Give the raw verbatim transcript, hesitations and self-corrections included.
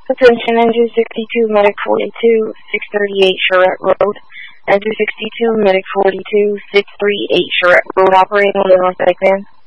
Attention, engine sixty-two, medic forty-two, six thirty-eight Charette Road. Engine sixty-two, medic forty-two, six thirty-eight Charette Road, operating on the North Lake Van.